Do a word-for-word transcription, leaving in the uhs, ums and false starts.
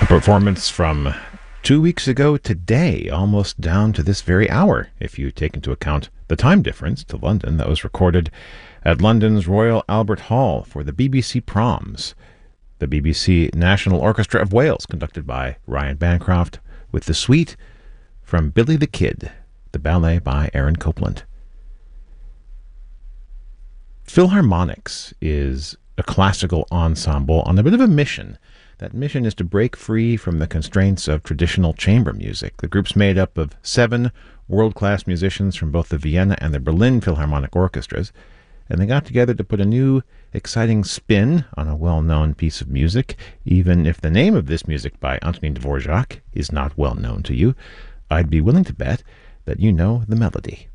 performance from two weeks ago today, almost down to this very hour, if you take into account the time difference to London. That was recorded at London's Royal Albert Hall for the B B C Proms, the B B C National Orchestra of Wales, conducted by Ryan Bancroft, with the suite from Billy the Kid, the ballet by Aaron Copland. Philharmonics is a classical ensemble on a bit of a mission. That mission is to break free from the constraints of traditional chamber music. The group's made up of seven world-class musicians from both the Vienna and the Berlin Philharmonic Orchestras, and they got together to put a new, exciting spin on a well-known piece of music. Even if the name of this music by Antonin Dvorak is not well known to you, I'd be willing to bet that you know the melody.